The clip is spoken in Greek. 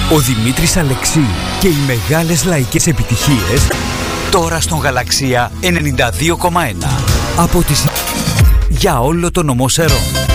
Ο Δημήτρης Αλεξίου και οι μεγάλες λαϊκές επιτυχίες τώρα στον Γαλαξία 92,1 από τις... για όλο το νομό Σερών.